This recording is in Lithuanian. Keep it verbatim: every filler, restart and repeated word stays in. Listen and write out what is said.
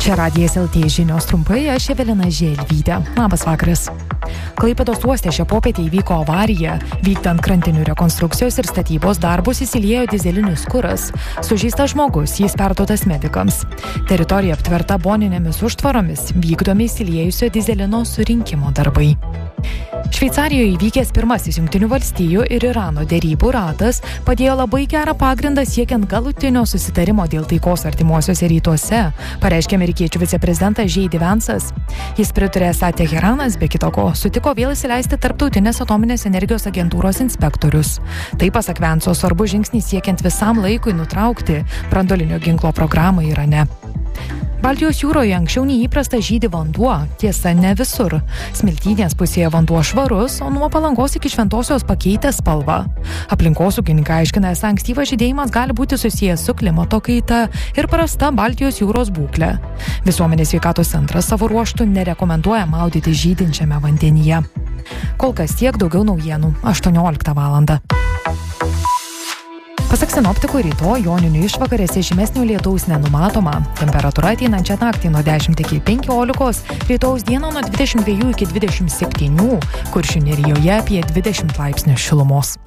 Čia Radijas L T žinios trumpai, aš Evelina Želvytė. Labas vakaras. Klaipėdos uoste šią popietę įvyko avarija. Vykdant krantinių rekonstrukcijos ir statybos darbus įsiliejo dizelinis kuras. Sužeistas žmogus, jis perduotas medikams. Teritorija aptverta boninėmis užtvaromis, vykdomi įsiliejusio dizelino surinkimo darbai. Šveicarijoje įvykęs pirmasis Jungtinių valstijų ir Irano derybų ratas padėjo labai gerą pagrindą siekiant galutinio susitarimo dėl taikos artimuosiuose rytuose, pareiškė amerikiečių viceprezidentas J D Vance'as. Jis pritarė, esą Teheranas be kito ko sutiko vėl įsileisti tarptautinės atominės energijos agentūros inspektorius. Tai, pasak Vance'o, svarbus žingsnis siekiant visam laikui nutraukti branduolinio ginklo programą Irane. Baltijos jūroje anksčiau neįprasta žydi vanduo, tiesa ne visur. Smiltynės pusėje vanduo švarus, o nuo Palangos iki Šventosios pakeitė spalvą. Aplinkosaugininkai aiškina, esą ankstyvas žydėjimas gali būti susijęs su klimato kaita ir prasta Baltijos jūros būklė. Visuomenės sveikatos centras savo ruožtu nerekomenduoja maudyti žydinčiame vandenyje. Kol kas tiek, daugiau naujienų aštuonioliktą valandą. Pasak sinoptikų, rytoj joninių išvakarėse žymesnio lietaus nenumatoma. Temperatūra ateinančią naktį nuo dešimt iki penkiolikos, rytojaus dieną nuo dvidešimt dviejų iki dvidešimt septynių, Kuršių nerijoje apie dvidešimt laipsnių šilumos.